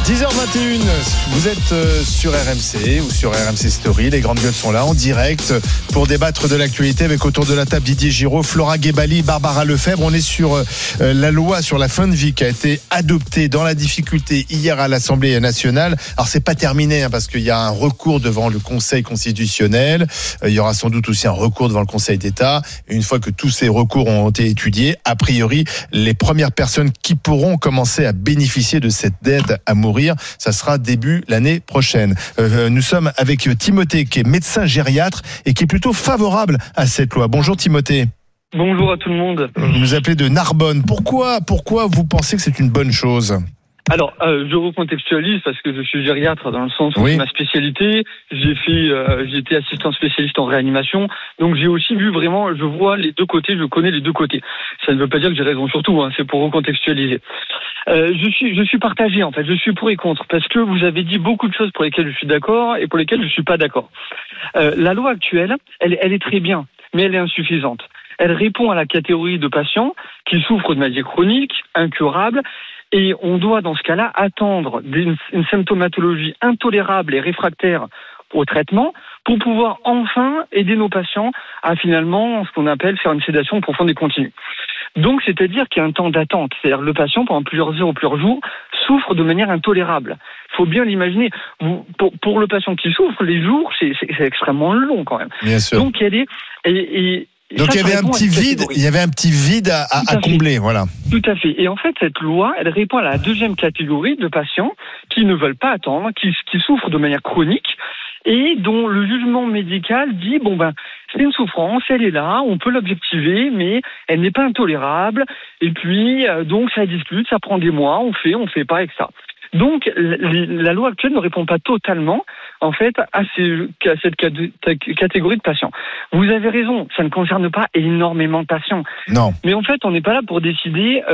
10h21, vous êtes sur RMC ou sur RMC Story. Les grandes gueules sont là en direct pour débattre de l'actualité avec autour de la table Didier Giraud, Flora Guébali, Barbara Lefebvre. On est sur la loi sur la fin de vie qui a été adoptée dans la difficulté hier à l'Assemblée nationale. Alors c'est pas terminé parce qu'il y a un recours devant le Conseil constitutionnel. Il y aura sans doute aussi un recours devant le Conseil d'État. Et une fois que tous ces recours ont été étudiés, a priori, les premières personnes qui pourront commencer à bénéficier de cette aide à mourir, ça sera début l'année prochaine. Nous sommes avec Timothée qui est médecin gériatre et qui est plutôt favorable à cette loi. Bonjour Timothée. Bonjour à tout le monde. Vous nous appelez de Narbonne. Pourquoi vous pensez que c'est une bonne chose ? Alors, je recontextualise parce que je suis gériatre dans le sens où c'est ma spécialité. J'ai été assistant spécialiste en réanimation. Donc, j'ai aussi vu vraiment, je vois les deux côtés, je connais les deux côtés. Ça ne veut pas dire que j'ai raison sur tout, c'est pour recontextualiser. Je suis partagé, en fait. Je suis pour et contre parce que vous avez dit beaucoup de choses pour lesquelles je suis d'accord et pour lesquelles je suis pas d'accord. La loi actuelle, elle est très bien, mais elle est insuffisante. Elle répond à la catégorie de patients qui souffrent de maladies chroniques, incurables. Et on doit, dans ce cas-là, attendre une symptomatologie intolérable et réfractaire au traitement pour pouvoir enfin aider nos patients à finalement, ce qu'on appelle faire une sédation profonde et continue. Donc, c'est-à-dire qu'il y a un temps d'attente. C'est-à-dire que le patient, pendant plusieurs heures ou plusieurs jours, souffre de manière intolérable. Il faut bien l'imaginer. Pour le patient qui souffre, les jours, c'est extrêmement long quand même. Bien sûr. Donc, Donc il y avait un petit vide à combler, voilà. Tout à fait. Et en fait, cette loi, elle répond à la deuxième catégorie de patients qui ne veulent pas attendre, qui souffrent de manière chronique et dont le jugement médical dit c'est une souffrance, elle est là, on peut l'objectiver, mais elle n'est pas intolérable. Et puis donc ça discute, ça prend des mois, on fait pas, etc. Donc, la loi actuelle ne répond pas totalement, en fait, à cette catégorie de patients. Vous avez raison, ça ne concerne pas énormément de patients. Non. Mais en fait, on n'est pas là pour décider,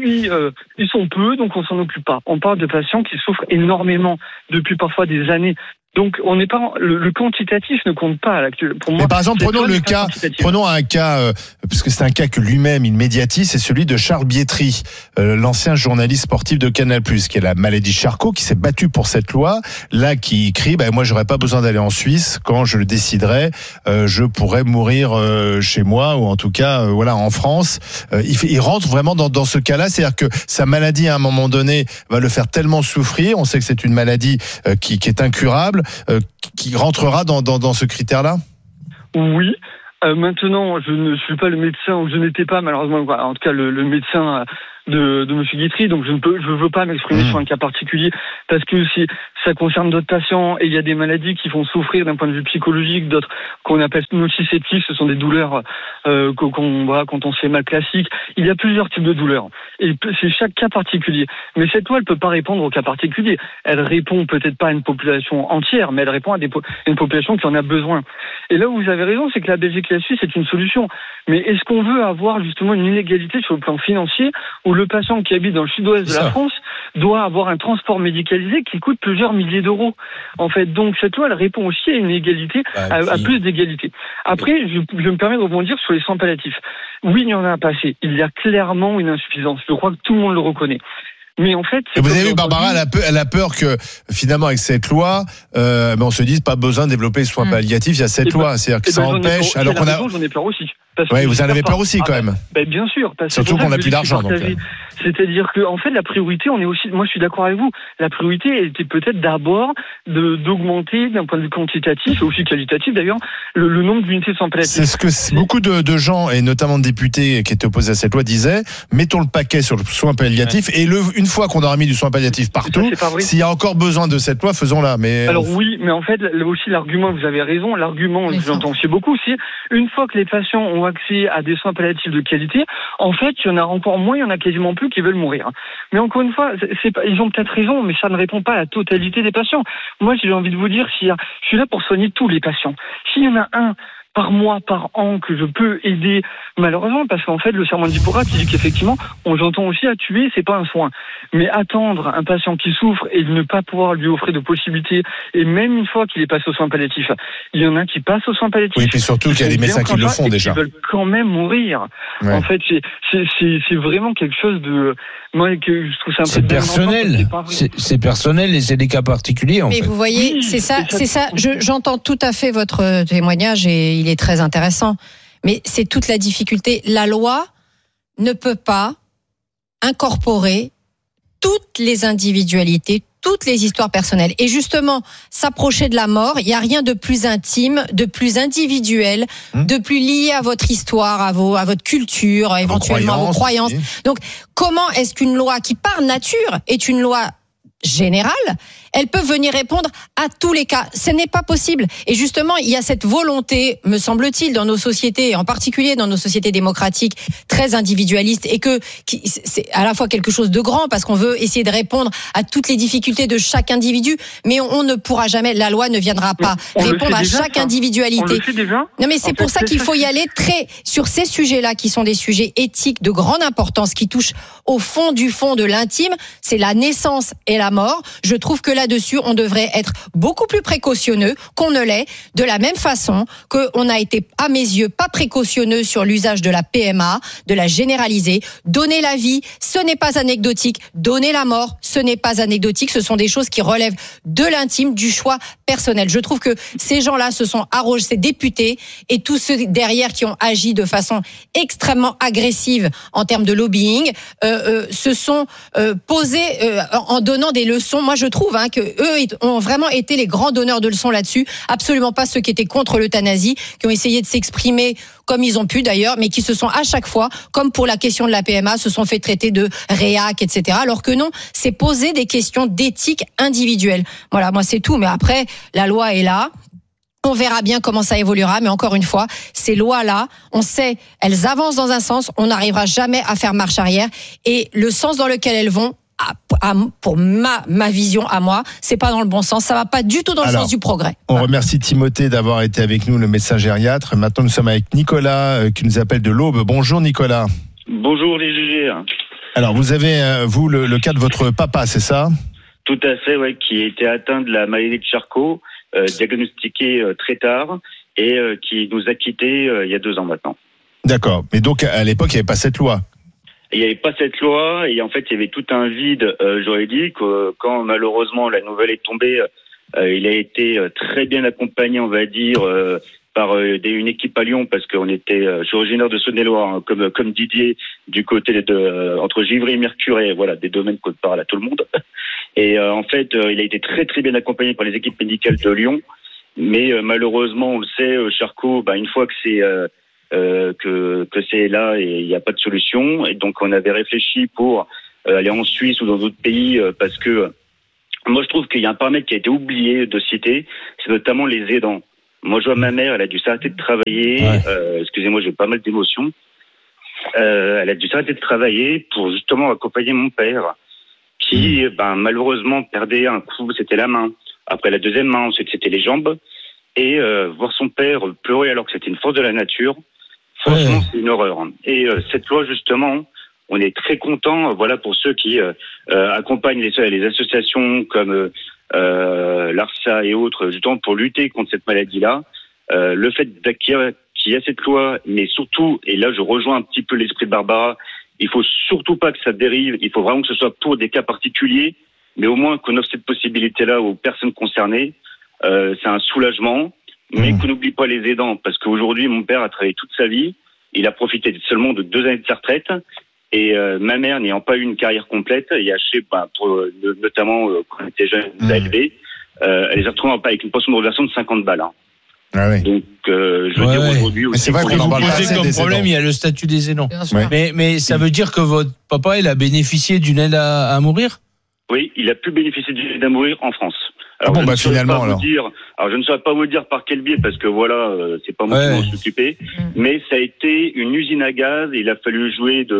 ils sont peu, donc on s'en occupe pas. On parle de patients qui souffrent énormément depuis parfois des années. Donc, on n'est pas le quantitatif ne compte pas l'actuel. Pour moi, mais par exemple, prenons un cas, parce que c'est un cas que lui-même il médiatise, c'est celui de Charles Bietri, l'ancien journaliste sportif de Canal+, qui est la maladie Charcot, qui s'est battu pour cette loi, là qui crie, moi j'aurais pas besoin d'aller en Suisse quand je le déciderai, je pourrais mourir chez moi ou en tout cas en France. Il rentre vraiment dans ce cas-là, c'est-à-dire que sa maladie à un moment donné va le faire tellement souffrir, on sait que c'est une maladie qui est incurable. Qui rentrera dans ce critère-là ? Oui. Maintenant, je ne suis pas le médecin, ou je n'étais pas malheureusement, en tout cas le médecin de M. Guitry, donc je veux pas m'exprimer sur un cas particulier parce que ça concerne d'autres patients et il y a des maladies qui font souffrir d'un point de vue psychologique, d'autres qu'on appelle nociceptives, ce sont des douleurs quand on se fait mal classique. Il y a plusieurs types de douleurs et c'est chaque cas particulier. Mais cette loi, elle peut pas répondre au cas particulier. Elle répond peut-être pas à une population entière, mais elle répond à une population qui en a besoin. Et là où vous avez raison, c'est que la Belgique et la Suisse, c'est une solution. Mais est-ce qu'on veut avoir justement une inégalité sur le plan financier où le patient qui habite dans le sud-ouest de la France doit avoir un transport médicalisé qui coûte plusieurs milliers d'euros. En fait, donc cette loi, elle répond aussi à une égalité, à plus d'égalité. Après, je me permets de rebondir sur les soins palliatifs. Oui, il y en a pas assez. Il y a clairement une insuffisance. Je crois que tout le monde le reconnaît. Mais en fait, vous avez vu, Barbara, elle a peur que finalement avec cette loi, on se dise pas besoin de développer les soins palliatifs. Il y a cette loi, c'est-à-dire que ça empêche. Alors qu'on a. J'en ai peur aussi. Oui, vous en avez peur aussi quand même. Bien sûr. Surtout qu'on n'a plus d'argent. C'est-à-dire que en fait, la priorité, moi, je suis d'accord avec vous. La priorité, elle était peut-être d'abord d'augmenter d'un point de vue quantitatif et aussi qualitatif d'ailleurs le nombre d'unités de soins palliatifs. C'est ce que beaucoup de gens et notamment de députés qui étaient opposés à cette loi disaient. Mettons le paquet sur le soin palliatif et une fois qu'on aura mis du soin palliatif partout, s'il y a encore besoin de cette loi, faisons-la. Alors oui, mais en fait, là aussi l'argument, vous avez raison. L'argument, j'entends aussi beaucoup, c'est une fois que les patients ont accès à des soins palliatifs de qualité, en fait, il y en a encore moins, il y en a quasiment plus qui veulent mourir. Mais encore une fois, ils ont peut-être raison, mais ça ne répond pas à la totalité des patients. Moi, j'ai envie de vous dire, je suis là pour soigner tous les patients. S'il y en a un par mois, par an, que je peux aider, malheureusement, parce qu'en fait, le serment d'Hippocrate, il dit qu'effectivement, on entend aussi à tuer, c'est pas un soin. Mais attendre un patient qui souffre et ne pas pouvoir lui offrir de possibilités, et même une fois qu'il est passé aux soins palliatifs, il y en a qui passent aux soins palliatifs. Oui, puis surtout qu'il y a des médecins qui le font déjà. Ils veulent quand même mourir. Ouais. En fait, c'est vraiment quelque chose de, moi, que je trouve ça un peu. C'est personnel. C'est personnel et c'est des cas particuliers, en fait. Mais vous voyez, oui, c'est ça. J'entends tout à fait votre témoignage et il est très intéressant. Mais c'est toute la difficulté. La loi ne peut pas incorporer toutes les individualités, toutes les histoires personnelles. Et justement, s'approcher de la mort, il n'y a rien de plus intime, de plus individuel, de plus lié à votre histoire, à votre culture, éventuellement à vos croyances. Oui. Donc, comment est-ce qu'une loi qui, par nature, est une loi générale, elle peut venir répondre à tous les cas. Ce n'est pas possible. Et justement, il y a cette volonté, me semble-t-il, dans nos sociétés, et en particulier dans nos sociétés démocratiques, très individualistes, et que c'est à la fois quelque chose de grand, parce qu'on veut essayer de répondre à toutes les difficultés de chaque individu, mais on ne pourra jamais, la loi ne viendra pas répondre à chaque individualité. On le fait déjà. Non, mais c'est pour ça qu'il faut y aller sur ces sujets-là, qui sont des sujets éthiques de grande importance, qui touchent au fond du fond de l'intime, c'est la naissance et la mort. Je trouve que là-dessus, on devrait être beaucoup plus précautionneux qu'on ne l'est, de la même façon qu'on a été, à mes yeux, pas précautionneux sur l'usage de la PMA, de la généraliser. Donner la vie, ce n'est pas anecdotique. Donner la mort, ce n'est pas anecdotique. Ce sont des choses qui relèvent de l'intime, du choix personnel. Je trouve que ces gens-là se sont arrogés, ces députés, et tous ceux derrière qui ont agi de façon extrêmement agressive en termes de lobbying, se sont posés en donnant des leçons. Moi, je trouve que eux ont vraiment été les grands donneurs de leçons là-dessus. Absolument pas ceux qui étaient contre l'euthanasie, qui ont essayé de s'exprimer comme ils ont pu d'ailleurs, mais qui se sont à chaque fois, comme pour la question de la PMA, se sont fait traiter de réac, etc. Alors que non, c'est poser des questions d'éthique individuelle. Voilà, moi c'est tout. Mais après, la loi est là. On verra bien comment ça évoluera, mais encore une fois, ces lois-là, on sait, elles avancent dans un sens, on n'arrivera jamais à faire marche arrière, et le sens dans lequel elles vont, pour ma vision à moi, c'est pas dans le bon sens, ça va pas du tout dans le sens du progrès. On remercie Timothée d'avoir été avec nous, le médecin gériatre. Maintenant, nous sommes avec Nicolas qui nous appelle de l'Aube. Bonjour Nicolas. Bonjour les GG. Alors, vous avez, vous, le cas de votre papa, c'est ça ? Tout à fait, ouais, qui était atteint de la maladie de Charcot, diagnostiqué très tard, et qui nous a quittés il y a 2 ans maintenant. D'accord, mais donc à l'époque, il n'y avait pas cette loi ? Il n'y avait pas cette loi, et en fait, il y avait tout un vide juridique. Quand malheureusement la nouvelle est tombée, il a été très bien accompagné, on va dire, par une équipe à Lyon, parce qu'on était, je suis originaire de Saône-et-Loire, hein, comme Didier, du côté entre Givry et Mercurey, voilà, des domaines qu'on parle à tout le monde. Et en fait, il a été très très bien accompagné par les équipes médicales de Lyon, mais malheureusement, on le sait, Charcot, une fois que c'est que c'est là et il n'y a pas de solution, et donc on avait réfléchi pour aller en Suisse ou dans d'autres pays, parce que moi je trouve qu'il y a un paramètre qui a été oublié de citer, c'est notamment les aidants. Moi je vois ma mère, elle a dû s'arrêter de travailler, excusez-moi, j'ai pas mal d'émotions, elle a dû s'arrêter de travailler pour justement accompagner mon père qui malheureusement perdait un coup, c'était la main, après la deuxième main, ensuite c'était les jambes, et voir son père pleurer alors que c'était une force de la nature, franchement, c'est une horreur. Et cette loi, justement, on est très contents, voilà, pour ceux qui accompagnent les associations comme l'ARSA et autres, justement, pour lutter contre cette maladie-là. Le fait qu'il y a cette loi, mais surtout, et là je rejoins un petit peu l'esprit de Barbara, il faut surtout pas que ça dérive, il faut vraiment que ce soit pour des cas particuliers, mais au moins qu'on offre cette possibilité-là aux personnes concernées. C'est un soulagement, mais qu'on n'oublie pas les aidants, parce qu'aujourd'hui, mon père a travaillé toute sa vie, il a profité seulement de 2 années de sa retraite, et ma mère, n'ayant pas eu une carrière complète, et acheté, notamment quand elle était jeune, élevée, elle les a retrouvés avec une pension de reversation de 50 balles. Hein. Ah oui. Donc, je veux dire aujourd'hui aussi. C'est vrai qu'on en parle pas assez comme problème, il y a le statut des aidants. Mais ça veut dire que votre papa, il a bénéficié d'une aide à mourir ? Oui, il a pu bénéficier d'une aide à mourir en France. Alors, finalement, je ne saurais pas vous dire par quel biais, parce que voilà, c'est pas moi qui m'en suis occupé, mais ça a été une usine à gaz, il a fallu jouer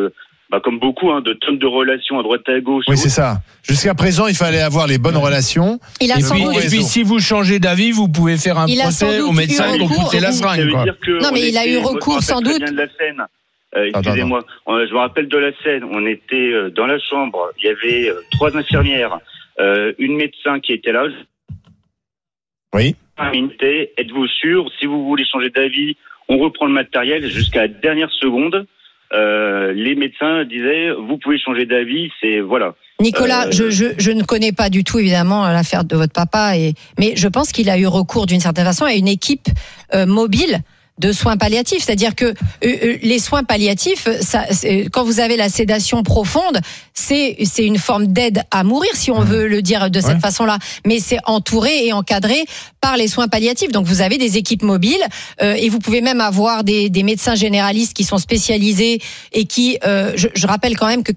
comme beaucoup, de tonnes de relations à droite et à gauche. Oui, c'est ça. Jusqu'à présent, il fallait avoir les bonnes relations. Et puis, si vous changez d'avis, vous pouvez faire un procès au médecin et coûter la fringue. Non, mais il a eu recours sans doute. De la scène. Excusez-moi, je me rappelle de la scène. On était dans la chambre. Il y avait 3 infirmières, une médecin qui était là. Oui. Êtes-vous sûr? Si vous voulez changer d'avis, on reprend le matériel jusqu'à la dernière seconde. Les médecins disaient vous pouvez changer d'avis, c'est voilà. Nicolas, je ne connais pas du tout évidemment l'affaire de votre papa, mais je pense qu'il a eu recours d'une certaine façon à une équipe mobile de soins palliatifs, c'est-à-dire que les soins palliatifs, quand vous avez la sédation profonde, c'est une forme d'aide à mourir, si on veut le dire de cette façon-là, mais c'est entouré et encadré par les soins palliatifs. Donc vous avez des équipes mobiles et vous pouvez même avoir des médecins généralistes qui sont spécialisés et qui, je rappelle quand même que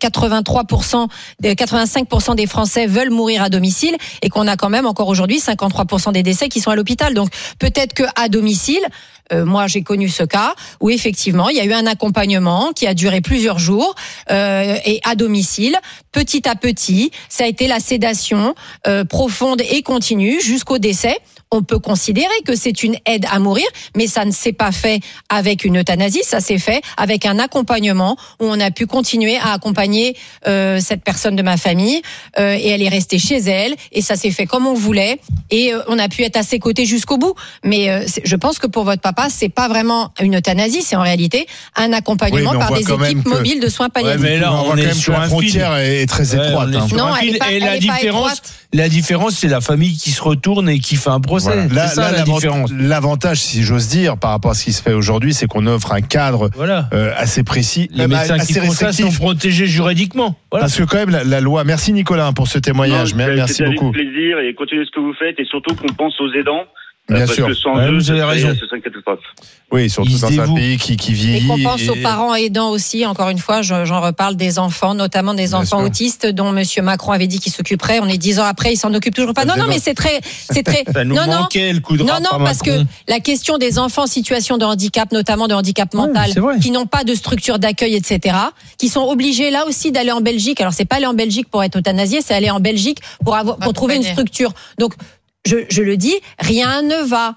85% des Français veulent mourir à domicile et qu'on a quand même encore aujourd'hui 53% des décès qui sont à l'hôpital. Donc peut-être que à domicile, moi j'ai connu ce cas où effectivement il y a eu un accompagnement qui a duré plusieurs jours et à domicile, petit à petit, ça a été la sédation profonde et continue jusqu'au décès. On peut considérer que c'est une aide à mourir, mais ça ne s'est pas fait avec une euthanasie, ça s'est fait avec un accompagnement où on a pu continuer à accompagner cette personne de ma famille et elle est restée chez elle et ça s'est fait comme on voulait et on a pu être à ses côtés jusqu'au bout. Mais je pense que pour votre papa, c'est pas vraiment une euthanasie, c'est en réalité un accompagnement par des équipes mobiles de soins palliatifs. Ouais, mais là, on est sur la frontière est très étroite. Non, elle est pas étroite. La différence, c'est la famille qui se retourne et qui fait un procès. Voilà. Là, la différence. L'avantage, si j'ose dire, par rapport à ce qui se fait aujourd'hui, c'est qu'on offre un cadre assez précis. Les médecins qui font ça sont protégés juridiquement. Voilà. Parce que quand même, la loi... Merci Nicolas pour ce témoignage. Merci beaucoup. C'était avec plaisir et continuez ce que vous faites et surtout qu'on pense aux aidants. Bien parce sûr. Que sans eux, vous avez raison. Ce serait une catastrophe. Oui, surtout dans un pays qui vieillit. Et qu'on pense aux parents aidants aussi. Encore une fois, j'en reparle des enfants, notamment des enfants autistes dont Monsieur Macron avait dit qu'il s'occuperait. On est 10 ans après, il s'en occupe toujours pas. Non, mais c'est très. Ça nous manquait le coup de rap. Non, parce que la question des enfants en situation de handicap, notamment de handicap mental, qui n'ont pas de structure d'accueil, etc., qui sont obligés là aussi d'aller en Belgique. Alors c'est pas aller en Belgique pour être euthanasié, c'est aller en Belgique pour trouver une structure. Donc je le dis, rien ne va.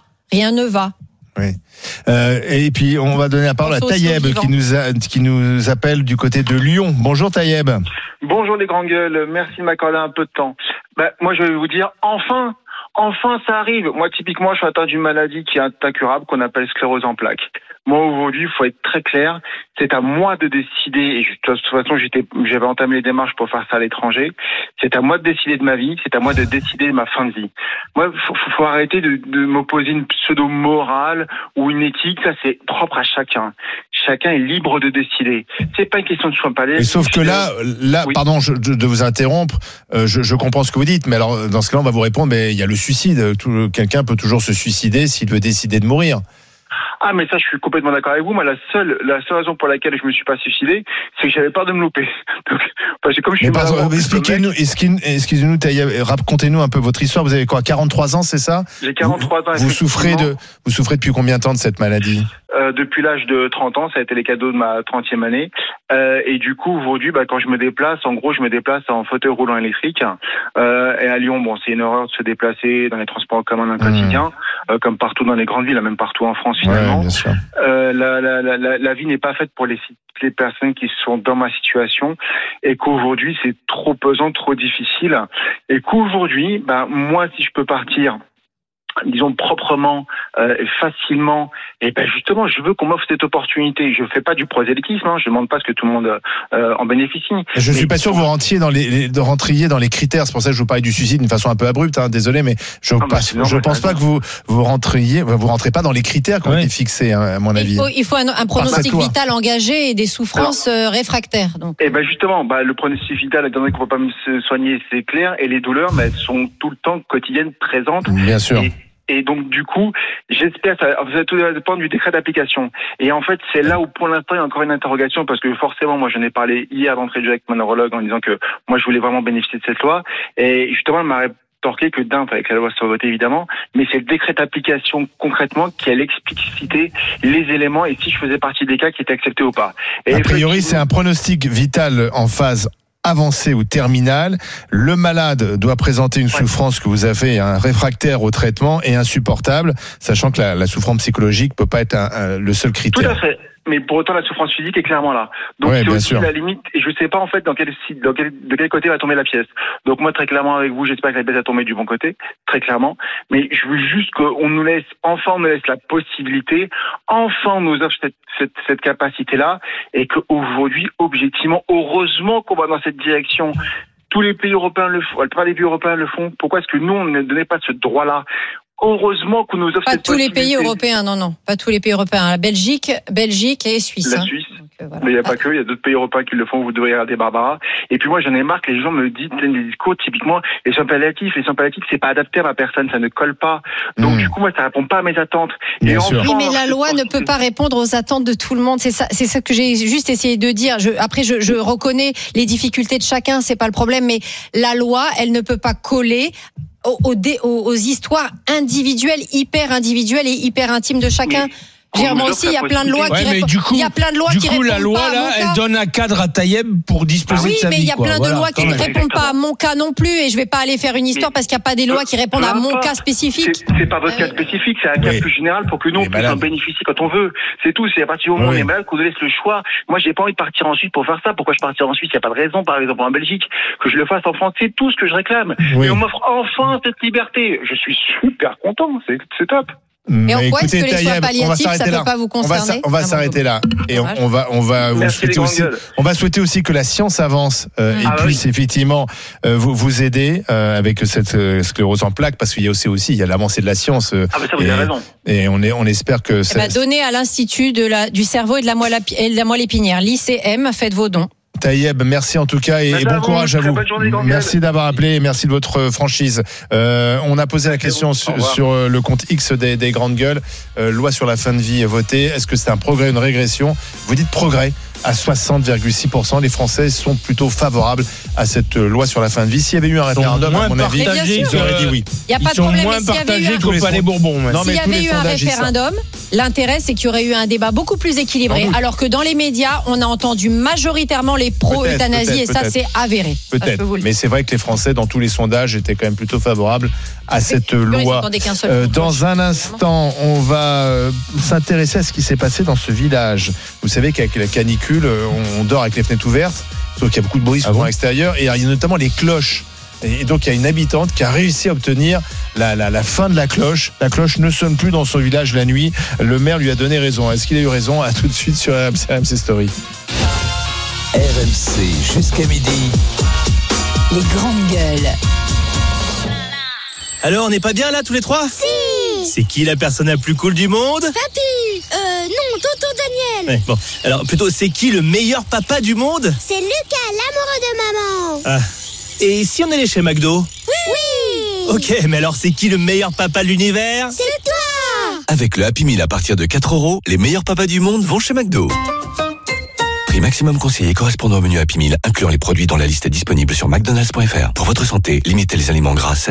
Oui. Et puis on va donner la parole à Taïeb qui nous appelle du côté de Lyon. Bonjour Taïeb. Bonjour les grands gueules, merci de m'accorder un peu de temps. Moi je vais vous dire, enfin ça arrive. Moi typiquement je suis atteint d'une maladie qui est incurable qu'on appelle sclérose en plaques. Moi aujourd'hui, il faut être très clair, c'est à moi de décider, et de toute façon j'avais entamé les démarches pour faire ça à l'étranger, c'est à moi de décider de ma vie, c'est à moi de décider de ma fin de vie. Moi, faut arrêter de m'opposer une pseudo-morale ou une éthique, ça c'est propre à chacun. Chacun est libre de décider. C'est pas une question de choix palais. Sauf que là, oui. Pardon de vous interrompre, je comprends ce que vous dites, mais alors dans ce cas-là, on va vous répondre, mais il y a le suicide. Quelqu'un peut toujours se suicider s'il veut décider de mourir. Ah, mais ça, je suis complètement d'accord avec vous. Moi, la seule raison pour laquelle je me suis pas suicidé, c'est que j'avais peur de me louper. Donc, parce que comme je suis excusez-nous, Taïeb, racontez-nous un peu votre histoire. Vous avez quoi, 43 ans, c'est ça? J'ai 43 ans. Vous souffrez depuis combien de temps de cette maladie? Depuis l'âge de 30 ans, ça a été les cadeaux de ma 30e année. Et du coup, aujourd'hui, quand je me déplace, en gros, je me déplace en fauteuil roulant électrique. Et à Lyon, c'est une horreur de se déplacer dans les transports en commun d'un quotidien, comme partout dans les grandes villes, même partout en France finalement. Ouais, bien sûr. La vie n'est pas faite pour les personnes qui sont dans ma situation, et qu'aujourd'hui, c'est trop pesant, trop difficile. Et qu'aujourd'hui, moi, si je peux partir, disons proprement, facilement, et justement je veux qu'on m'offre cette opportunité. Je fais pas du prosélytisme, je demande pas ce que tout le monde en bénéficie. Je suis pas sûr que vous rentriez dans les critères. C'est pour ça que je vous parlais du suicide d'une façon un peu abrupte, désolé, mais je pense pas que vous rentrez pas dans les critères qui ont été fixés, à mon avis. Il faut un pronostic vital engagé et des souffrances réfractaires. Donc. Et justement, le pronostic vital, étant donné qu'on ne va pas me soigner, c'est clair, et les douleurs, elles sont tout le temps quotidiennes, présentes. Bien sûr. Et donc, du coup, j'espère, ça va tout dépendre du décret d'application. Et en fait, c'est là où, pour l'instant, il y a encore une interrogation, parce que forcément, moi, j'en ai parlé hier d'entrée de jeu avec mon neurologue en disant que moi, je voulais vraiment bénéficier de cette loi. Et justement, elle m'a torqué que d'un, avec la loi sur voté évidemment, mais c'est le décret d'application concrètement qui a l'explicité les éléments et si je faisais partie des cas qui étaient acceptés ou pas. Et a priori, c'est un pronostic vital en phase avancée ou terminale. Le malade doit présenter une souffrance que vous avez, un réfractaire au traitement et insupportable, sachant que la souffrance psychologique peut pas être le seul critère. Tout à fait. Mais pour autant, la souffrance physique est clairement là. Donc, c'est aussi la limite. Et je sais pas, en fait, de quel côté va tomber la pièce. Donc, moi, très clairement, avec vous, j'espère que la pièce va tomber du bon côté. Très clairement. Mais je veux juste qu'on nous laisse la possibilité. Enfin, on nous offre cette capacité-là. Et qu'aujourd'hui, objectivement, heureusement qu'on va dans cette direction. Tous les pays européens le font. La plupart des pays européens le font. Pourquoi est-ce que nous, on ne donnait pas ce droit-là? Heureusement qu'on nous offre cette possibilité. Pas tous les pays européens, non. Pas tous les pays européens. La Belgique et Suisse. La Suisse. Voilà. Mais il n'y a pas que, il y a d'autres pays européens qui le font, vous devriez regarder Barbara. Et puis moi, j'en ai marre que les gens me disent des discours, typiquement, les soins palliatifs, c'est pas adapté à ma personne, ça ne colle pas. Donc, du coup, moi, ça répond pas à mes attentes. Bien sûr. Oui, mais la loi ne peut pas répondre aux attentes de tout le monde. C'est ça que j'ai juste essayé de dire. Je reconnais les difficultés de chacun, c'est pas le problème, mais la loi, elle ne peut pas coller aux histoires individuelles, hyper individuelles et hyper intimes de chacun. Moi aussi, il y a plein de lois qui répondent. Il y a plein de lois qui répondent. La loi là, elle donne un cadre à Taïeb pour disposer de sa vie. Oui, mais il y a plein de lois qui ne répondent pas à mon cas non plus, et je vais pas aller faire une histoire parce qu'il n'y a pas des lois qui répondent à mon cas spécifique. C'est pas votre cas spécifique, c'est un cas plus général pour que nous on puisse en bénéficier quand on veut. C'est tout. C'est à partir du moment où on est malade qu'on nous laisse le choix. Moi, j'ai pas envie de partir en Suisse pour faire ça. Pourquoi je partirais en Suisse? Il n'y a pas de raison. Par exemple, en Belgique, que je le fasse en France, c'est tout ce que je réclame. Et on m'offre enfin cette liberté. Je suis super content. C'est top. Et en quoi est-ce que les soins palliatifs, ça peut pas vous concerner? On va s'arrêter là. Et on va souhaiter aussi que la science avance et puisse effectivement vous aider avec cette sclérose en plaques, parce qu'il y a aussi l'avancée de la science. Ça vous avez raison. Et on espère que ça va donner à l'Institut du cerveau et de la moelle épinière, l'ICM. Faites vos dons. Taïeb, merci en tout cas et bon courage à vous. Merci d'avoir appelé et merci de votre franchise. On a posé la question sur le compte X des grandes gueules. Loi sur la fin de vie votée. Est-ce que c'est un progrès, une régression? Vous dites progrès. À 60,6%, les Français sont plutôt favorables à cette loi sur la fin de vie. S'il y avait eu un référendum, à mon avis, ils auraient dit oui. Il n'y a pas de problème. Moins partagés qu'au Palais Bourbon. S'il y avait eu un référendum, l'intérêt, c'est qu'il y aurait eu un débat beaucoup plus équilibré. Alors que dans les médias, on a entendu majoritairement les pro-euthanasie et ça, c'est avéré. Peut-être. Mais c'est vrai que les Français, dans tous les sondages, étaient quand même plutôt favorables à cette loi. Dans un instant, on va s'intéresser à ce qui s'est passé dans ce village. Vous savez qu'avec la canicule, on dort avec les fenêtres ouvertes, sauf qu'il y a beaucoup de bruit souvent à l'extérieur, et il y a notamment les cloches. Et donc il y a une habitante qui a réussi à obtenir la fin de la cloche. La cloche ne sonne plus dans son village la nuit. Le maire lui a donné raison. Est-ce qu'il a eu raison? À tout de suite sur RMC Story. RMC jusqu'à midi. Les grandes gueules. Alors, on n'est pas bien là tous les trois? Si. C'est qui la personne la plus cool du monde? Papy. Non, tonton Daniel. Ouais, bon, alors plutôt, c'est qui le meilleur papa du monde? C'est Lucas, l'amoureux de maman. Ah. Et si on allait chez McDo? Oui. Ok, mais alors c'est qui le meilleur papa de l'univers? C'est toi. Avec le Happy Meal à partir de 4€, les meilleurs papas du monde vont chez McDo. Prix maximum conseillé correspondant au menu Happy Meal, incluant les produits dans la liste disponible sur mcdonalds.fr. Pour votre santé, limitez les aliments gras, salés.